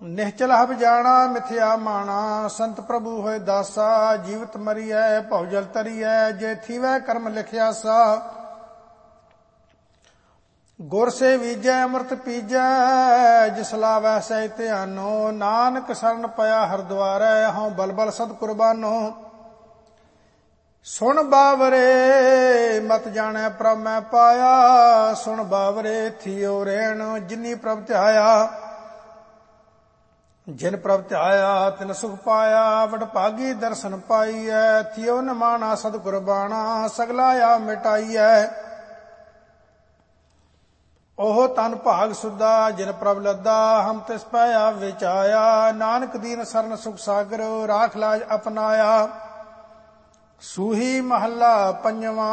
ਨਿਹਚਲ ਹਬ ਜਾਣਾ ਮਿਥਿਆ ਮਾਣਾ। ਸੰਤ ਪ੍ਰਭੂ ਹੋਏ ਦਾਸਾ, ਜੀਵਤ ਮਰੀਐ ਭਉ ਜਲ ਤਰੀਐ। ਜੇ ਥੀਵੈ ਕਰਮ ਲਿਖਿਆ ਸਾ, ਗੁਰ ਸੇ ਵੀਜੈ ਅੰਮ੍ਰਿਤ ਪੀਜੈ। ਜਿਸ ਲਾਵੈ ਸਹਿ ਧਿਆਨੋ, ਨਾਨਕ ਸਰਨ ਪਿਆ ਹਰਦੁਆਰੈ। ਹਉ ਬਲਬਲ ਸਦ ਕੁਰਬਾਨੋ। ਸੁਣ ਬਾਵਰੇ ਮਤ ਜਾਣੈ ਪ੍ਰਭ ਮੈਂ ਪਾਇਆ। ਸੁਣ ਬਾਵਰੇ ਥਿਓ ਰਹਿਣ ਜਿਨੀ ਪ੍ਰਭ ਧਿਆਇਆ। ਜਿਨ ਪ੍ਰਭ ਧਿਆਇਆ ਤਿਨ ਸੁਖ ਪਾਇਆ। ਵਡਭਾਗੀ ਦਰਸ਼ਨ ਪਾਈਐ। ਥਿਓ ਨ ਮਾਣਾ ਸਦ ਕੁਰਬਾਣਾ। ਸਗਲਾ ਆ ਮਿਟਾਈਐ। ਉਹ ਤਨ ਭਾਗ ਸੁਦਾ ਜਿਨ ਪ੍ਰਭ ਲੱਦਾ। ਹਮ ਤਿਸ ਪੈ ਆਪ ਵਿਚਾਇਆ। ਨਾਨਕ ਦੀਨ ਸਰਨ ਸੁਖ ਸਾਗਰ। ਰਾਖ ਲਾਜ ਅਪਨਾਇਆ। ਸੂਹੀ ਮਹੱਲਾ ਪੰਜਵਾਂ।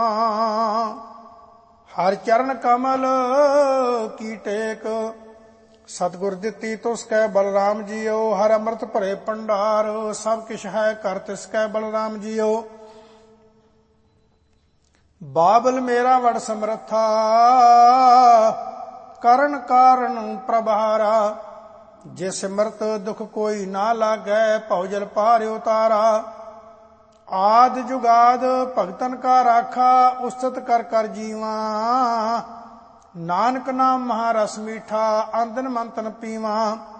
ਹਰ ਚਰਨ ਕਮਲ ਕੀ ਟੇਕ। ਸਤਿਗੁਰ ਦਿੱਤੀ ਤੁਸ ਕੈ ਬਲਰਾਮ ਜੀਓ। ਹਰ ਅੰਮ੍ਰਿਤ ਭਰੇ ਭੰਡਾਰ। ਸਭ ਕਿਛ ਹੈ ਕਰ ਤਿਸ ਕੈ ਬਲਰਾਮ ਜੀਓ। ਬਾਬਲ ਮੇਰਾ ਵਡ ਸਮਰੱਥਾ। ਕਰਨ ਕਾਰਨ ਪ੍ਰਭਾਰਾ। ਜੇ ਸਿਮਰਤ ਦੁਖ ਕੋਈ ਨਾ ਲਾਗੈ। ਭਉ ਜਲ ਪਾਰ ਉਤਾਰਾ। ਆਦ ਜੁਗਾਦ ਭਗਤਨ ਕਾ ਰਾਖਾ। ਉਸਤਤ ਕਰ ਕਰ ਜੀਵਾ। ਨਾਨਕ ਨਾਮ ਮਹਾਰਸ ਮੀਠਾ। ਆਂਦਨ ਮੰਤਨ ਪੀਵਾ।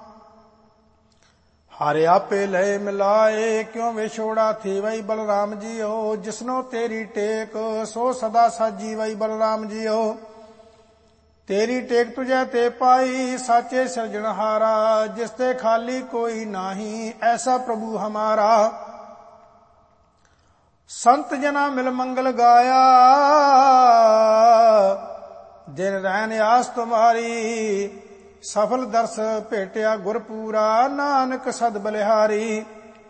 ਹਰਿ ਆਪੇ ਲਏ ਮਿਲਾਏ। ਕਿਉ ਵਿਛੋੜਾ ਥੀ ਵਈ ਬਲਰਾਮ ਜੀਓ। ਜਿਸਨੋ ਤੇਰੀ ਟੇਕ ਸੋ ਸਦਾ ਸਾਜੀ ਵਈ ਬਲਰਾਮ ਜੀਓ। ਤੇਰੀ ਟੇਕ ਤੁਝੈ ਤੇ ਪਾਈ। ਸਾਚੇ ਸਿਰਜਣਹਾਰਾ। ਜਿਸ ਤੇ ਖਾਲੀ ਕੋਈ ਨਾਹੀ। ਐਸਾ ਪ੍ਰਭੂ ਹਮਾਰਾ। ਸੰਤ ਜਨਾ ਮਿਲ ਮੰਗਲ ਗਾਇਆ। ਦਿਨ ਰਹਿਨ ਆਸ ਤੁਮਾਰੀ। ਸਫਲ ਦਰਸ ਭੇਟਿਆ ਗੁਰ ਪੂਰਾ। ਨਾਨਕ ਸਦ ਬਲਿਹਾਰੀ।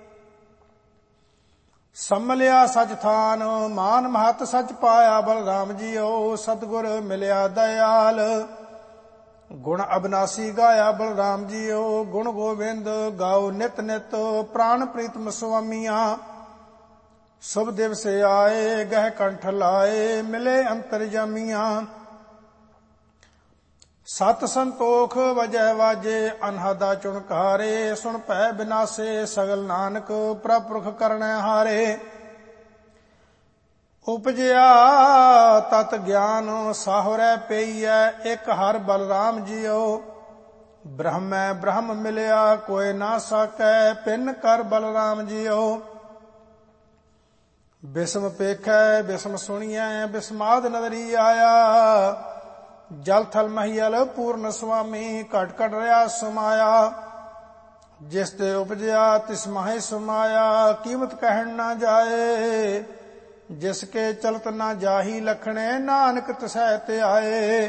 ਸੰਮਲਿਆ ਸਚ ਥਾਨ ਮਾਨ ਮਹਤ ਸਚ ਪਾਇਆ। ਬਲਰਾਮ ਜੀਓ ਸਤਿਗੁਰ ਮਿਲਿਆ ਦਇਆਲ। ਗੁਣ ਅਬਨਾਸੀ ਗਾਇਆ ਬਲਰਾਮ ਜੀਓ। ਗੁਣ ਗੋਬਿੰਦ ਗਾਓ ਨਿਤ ਨਿਤ। ਪ੍ਰਾਣ ਪ੍ਰੀਤਮ ਸੁਆਮੀਆਂ। ਸੁਭ ਦਿਵਸ ਆਏ ਗਹਿ ਕੰਠ ਲਾਏ। ਮਿਲੇ ਅੰਤਰਜਾਮੀਆਂ। ਸਤ ਸੰਤੋਖ ਵਜੈ ਵਾਜੇ। ਅਨਹਦਾ ਚੁਣਕਾਰੇ। ਸੁਣ ਭੈ ਬਿਨਾਸੇ ਸਗਲ ਨਾਨਕ। ਪ੍ਰਭ ਪੁਰਖ ਕਰਣੈ ਹਾਰੇ। ਉਪਜਿਆ ਤਤ ਗਿਆਨ ਸਾਹੁਰੈ ਪਈਐ। ਇਕ ਹਰ ਬਲਰਾਮ ਜੀਓ। ਬ੍ਰਹਮੈ ਬ੍ਰਹਮ ਮਿਲਿਆ ਕੋਇ ਨਾ ਸਾਕੈ। ਪਿੰਨ ਕਰ ਬਲਰਾਮ ਜੀਓ। ਬਿਸਮ ਪੇਖੈ ਬਿਸਮ ਸੁਣੀਐ। ਬਿਸਮਾਦ ਨਦਰੀ ਆਇਆ। ਜਲ ਥਲ ਮਹੀਲ ਪੂਰਨ ਸੁਆਮੀ। ਘਟ ਘਟ ਰਿਆ ਸਮਾਇਆ। ਜਿਸ ਤੇ ਉਪਜਿਆ ਤਿਸ ਮਾਹਿ ਸਮਾਇਆ। ਕੀਮਤ ਕਹਿਣ ਨਾ ਜਾਏ। ਜਿਸ ਕੇ ਚਲਤ ਨਾ ਜਾਹੀ ਲਖਣੇ। ਨਾਨਕ ਤਿਸੈ ਤੇ ਆਏ।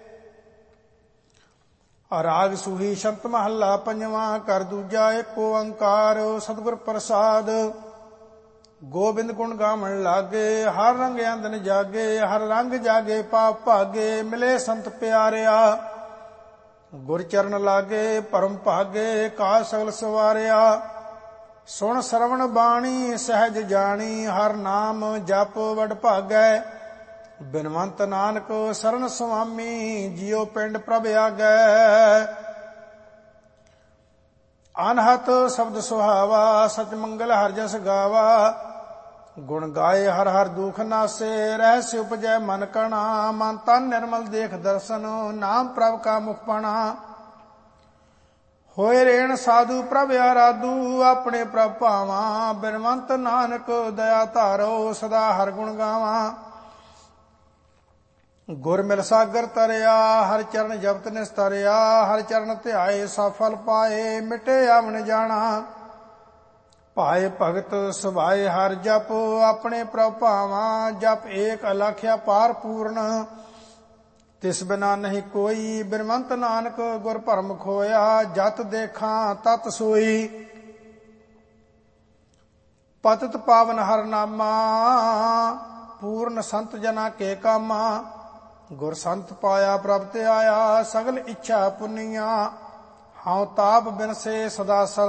ਰਾਗ ਸੂਹੀ ਸ਼ੰਤ ਮਹੱਲਾ ਪੰਜਵਾਂ। ਕਰ ਦੂਜਾ ਏਕ ਓੰਕਾਰ। ਸਤਿਗੁਰ ਪ੍ਰਸਾਦ। ਗੋਬਿੰਦ ਗੁਣ ਗਾਵਣ ਲਾਗੇ। ਹਰ ਰੰਗ ਅੰਦਨ ਜਾਗੇ। ਹਰ ਰੰਗ ਜਾਗੇ ਪਾਪ ਭਾਗੇ। ਮਿਲੇ ਸੰਤ ਪਿਆਰਿਆ। ਗੁਰ ਚਰਨ ਲਾਗੇ ਪਰਮ ਭਾਗੇ। ਕਾਜ ਸਗਲ ਸਵਾਰਿਆ। ਸੁਣ ਸਰਵਣ ਬਾਣੀ ਸਹਿਜ ਜਾਣੀ। ਹਰ ਨਾਮ ਜਪ ਵਡ ਭਾਗੈ। ਬਿਨਵੰਤ ਨਾਨਕ ਸਰਨ ਸੁਆਮੀ। ਜਿਉ ਪਿੰਡ ਪ੍ਰਭ ਆਗੈ। ਅਨਹਤ ਸ਼ਬਦ ਸੁਹਾਵਾ। ਸਚ ਮੰਗਲ ਹਰਿ ਜਸ ਗਾਵਾ। ਗੁਣ ਗਾਏ ਹਰ ਹਰ ਦੁਖ ਨਾਸੇ। ਰਹਿ ਉਪਜੈ ਮਨ ਕਣਾ। ਮਨ ਤਨ ਨਿਰਮਲ ਦੇਖ ਦਰਸ਼ਨ। ਨਾਮ ਪ੍ਰਭ ਕਾ ਮੁਖ ਪਣਾ। ਹੋਏ ਰੇਣ ਸਾਧੂ ਪ੍ਰਭ ਆਰਾਧੂ। ਆਪਣੇ ਪ੍ਰਭ ਭਾਵਾਂ। ਬਿਨਵੰਤ ਨਾਨਕ ਦਇਆ ਧਾਰੋ। ਸਦਾ ਹਰ ਗੁਣ ਗਾਵਾਂ। ਗੁਰ ਮਿਲ ਸਾਗਰ ਤਰਿਆ। ਹਰ ਚਰਨ ਜਪਤ ਨਿਸਤਰਿਆ। ਹਰ ਚਰਨ ਧਿਆਏ ਸਭ ਫਲ ਪਾਏ। ਮਿਟੇ ਆਵਣ ਜਾਣਾ। ਭਾਏ ਭਗਤ ਸੁਭਾਏ ਹਰ ਜਪ। ਆਪਣੇ ਪ੍ਰਭ ਭਾਵਾਂ। ਜਪ ਏਕ ਅਲਖਿਆ ਪਾਰ ਪੂਰਨ। ਤਿਸ ਬਿਨਾ ਨਹੀਂ ਕੋਈ। ਬਿਨਵੰਤ ਨਾਨਕ ਗੁਰ ਭਰਮ ਖੋਇਆ। ਜਤ ਦੇਖਾਂ ਤਤ ਸੋਈ। ਪਤਿਤ ਪਾਵਨ ਹਰ ਨਾਮਾ। ਪੂਰਨ ਸੰਤ ਜਨਾ ਕੇ ਕਾਮਾ। ਗੁਰ ਸੰਤ ਪਾਇਆ ਪ੍ਰਭ ਤੇ ਆਇਆ। ਸਗਲ ਇੱਛਾ ਪੁੰਨੀਆਂ। ਹਉ ਤਾਪ ਬਿਨਸੇ ਸਦਾ ਸਰ